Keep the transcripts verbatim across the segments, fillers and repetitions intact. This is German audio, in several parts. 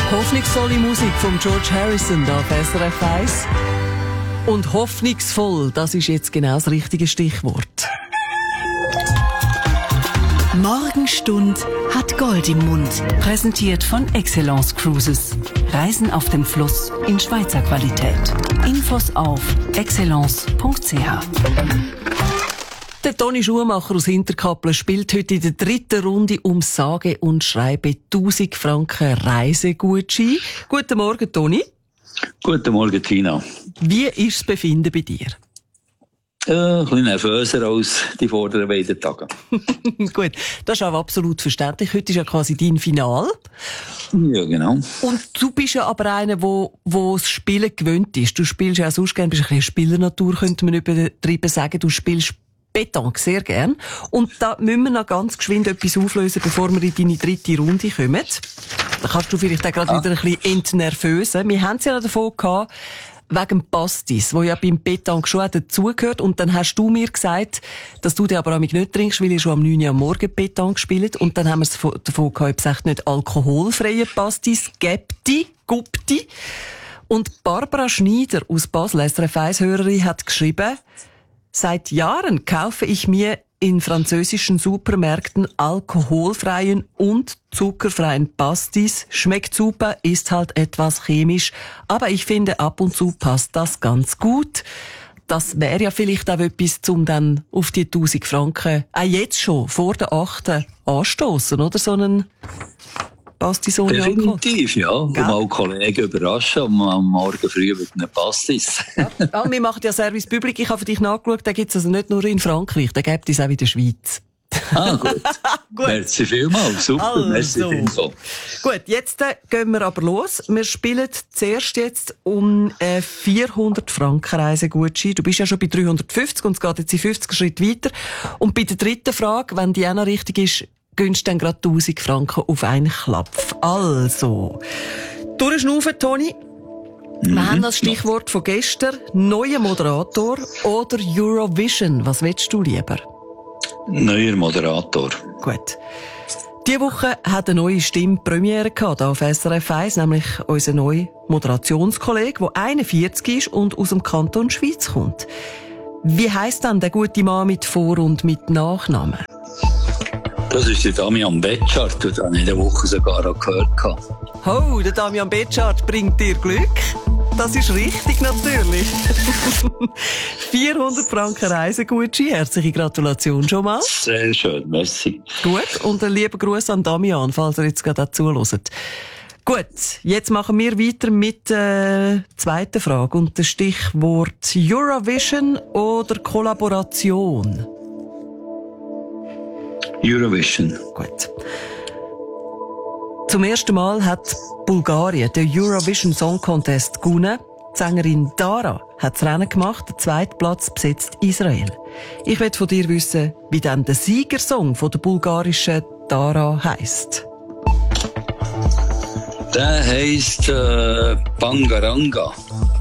Hoffnungsvolle Musik von George Harrison da auf S R F eins. Und hoffnungsvoll, das ist jetzt genau das richtige Stichwort. Morgenstund hat Gold im Mund. Präsentiert von Excellence Cruises. Reisen auf dem Fluss in Schweizer Qualität. Infos auf excellence punkt c h. Der Toni Schumacher aus Hinterkappelen spielt heute in der dritten Runde um sage und schreibe tausend Franken Reisegutschein. Guten Morgen, Toni. Guten Morgen, Tina. Wie ist das Befinden bei dir? Äh, ein bisschen nervöser als die vorderen beiden Tage. Gut, das ist aber absolut verständlich. Heute ist ja quasi dein Final. Ja, genau. Und du bist ja aber einer, wo, wo das Spielen gewöhnt ist. Du spielst ja auch sonst gerne, bist ein bisschen Spielernatur, könnte man übertrieben sagen. Du spielst Pétanque sehr gern. Und da müssen wir noch ganz geschwind etwas auflösen, bevor wir in deine dritte Runde kommen. Da kannst du vielleicht auch gerade ah. wieder ein bisschen entnervösen. Wir haben es ja davon gehabt, wegen Pastis, wo ja beim Pétanque schon auch dazugehört. Und dann hast du mir gesagt, dass du den aber auch nicht trinkst, weil ihr schon am neun Uhr am Morgen Pétanque spielt. Und dann haben wir es davon gehabt, ob es echt nicht alkoholfreie Pastis gäbti, gupti. Und Barbara Schneider aus Basel, S R F eins-Hörerin, hat geschrieben, seit Jahren kaufe ich mir in französischen Supermärkten alkoholfreien und zuckerfreien Pastis. Schmeckt super, ist halt etwas chemisch, aber ich finde, ab und zu passt das ganz gut. Das wäre ja vielleicht auch etwas, um dann auf die tausend Franken auch jetzt schon vor der achten anstoßen, oder? So einen Pastis ohne Alkohol. Definitiv, ja. Und mal Kollegen überraschen und am Morgen früh mit einem Pastis. Ja, ja, wir machen ja Service Public. Ich habe für dich nachgeschaut, den gibt es also nicht nur in Frankreich, den gibt es auch in der Schweiz. Ah, gut. Gut. Merci vielmals. Super, also. Merci Info. Gut, jetzt äh, gehen wir aber los. Wir spielen zuerst jetzt um äh, vierhundert Franken Reisegutschein. Du bist ja schon bei dreihundertfünfzig und es geht jetzt in fünfzig Schritt weiter. Und bei der dritten Frage, wenn die auch noch richtig ist, gönnst du dann gerade tausend Franken auf einen Klapf. Also, durchschnaufen, Toni. Mhm. Wir haben das Stichwort von gestern. Neuer Moderator oder Eurovision. Was willst du lieber? Neuer Moderator. Gut. Diese Woche hat eine neue Stimme Premiere gehabt, auf S R F eins, nämlich unser neuer Moderationskollege, der einundvierzig ist und aus dem Kanton Schweiz kommt. Wie heisst dann der gute Mann mit Vor- und mit Nachnamen? Das ist der Damian Betschart, den habe ich in der Woche sogar auch gehört. Oh, der Damian Betschart bringt dir Glück. Das ist richtig, natürlich. vierhundert Franken Reisegutschein. Herzliche Gratulation schon mal. Sehr schön, merci. Gut, und ein lieber Gruß an Damian, falls er jetzt gerade auch zuhört. Gut, jetzt machen wir weiter mit der äh, zweiten Frage und dem Stichwort Eurovision oder Kollaboration. Eurovision. Gut. Zum ersten Mal hat Bulgarien den Eurovision Song Contest gewonnen. Die Sängerin Dara hat das Rennen gemacht, den zweiten Platz besetzt Israel. Ich will von dir wissen, wie dann der Siegersong von der bulgarischen Dara heisst. Der heisst äh, Bangaranga.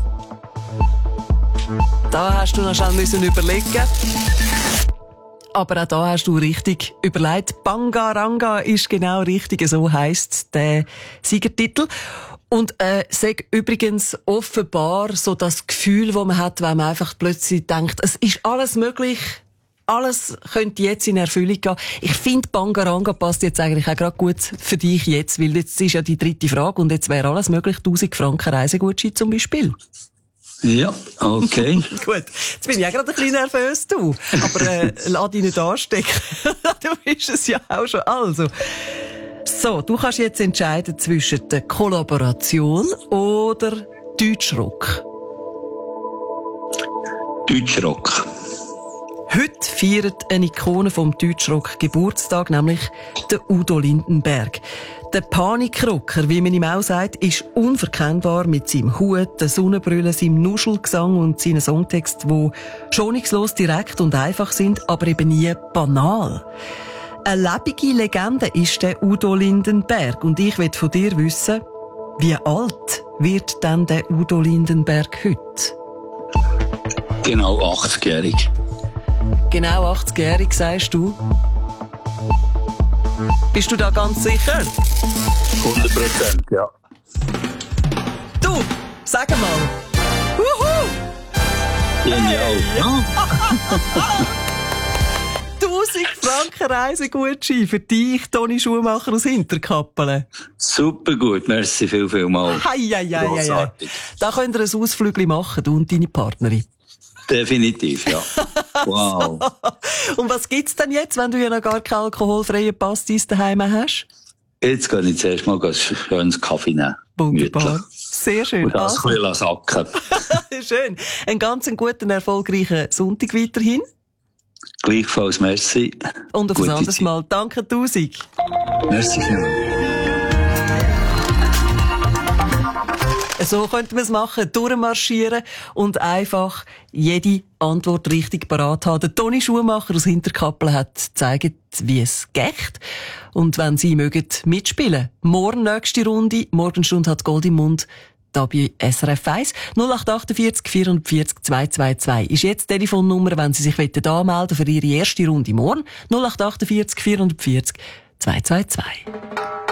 Da hast du noch schnell müssen überlegen. Aber auch da hast du richtig überlegt. Bangaranga ist genau richtig, so heisst der Siegertitel. Und äh, sag übrigens offenbar so das Gefühl, das man hat, wenn man einfach plötzlich denkt, es ist alles möglich, alles könnte jetzt in Erfüllung gehen. Ich finde, Bangaranga passt jetzt eigentlich auch gerade gut für dich jetzt, weil jetzt ist ja die dritte Frage und jetzt wäre alles möglich, tausend Franken Reisegutschein zum Beispiel. Ja, okay. Gut, jetzt bin ich ja gerade ein bisschen nervös, du. Aber äh, lass dich nicht anstecken. Du bist es ja auch schon. Also, so, du kannst jetzt entscheiden zwischen der Kollaboration oder Deutschrock. Deutschrock. Heute feiert eine Ikone vom Deutschrock Geburtstag, nämlich der Udo Lindenberg. Der Panikrocker, wie man ihm auch sagt, ist unverkennbar mit seinem Hut, der Sonnenbrille, seinem Nuschelgesang und seinen Songtexten, die schonungslos direkt und einfach sind, aber eben nie banal. Eine lebende Legende ist der Udo Lindenberg und ich will von dir wissen, wie alt wird denn der Udo Lindenberg heute? Genau achtzigjährig. Genau achtzigjährig, sagst du? Bist du da ganz sicher? hundert Prozent, ja. Du, sag mal. Wuhu! Genial. Ja. tausend Franken Reisegutschein für dich, Toni Schumacher aus Hinterkappelen. Super gut, merci viel, viel mal. Hei, hei, hei, hei, hei. Da könnt ihr ein Ausflügel machen, du und deine Partnerin. Definitiv, ja. Wow. So. Und was gibt's denn jetzt, wenn du ja noch gar keinen alkoholfreien Pastis daheim hast? Jetzt gehe ich zuerst mal einen schönen Kaffee nehmen. Wunderbar. Gemütlich. Sehr schön. Und das Also. ein bisschen sacken. Schön. Einen ganz guten, erfolgreichen Sonntag weiterhin. Gleichfalls, merci. Und auf Gute ein anderes Zeit. Mal. Danke tausend. Merci vielmals. So könnte man es machen, durchmarschieren und einfach jede Antwort richtig parat haben. Der Toni Schumacher aus Hinterkappel hat gezeigt, wie es geht. Und wenn Sie mögen mitspielen, morgen nächste Runde, Morgenstunde hat Gold im Mund, da bei S R F eins. null acht achtundvierzig vierundvierzig zweihundertzweiundzwanzig ist jetzt die Telefonnummer, wenn Sie sich anmelden für Ihre erste Runde morgen. null acht achtundvierzig vierundvierzig zweihundertzweiundzwanzig.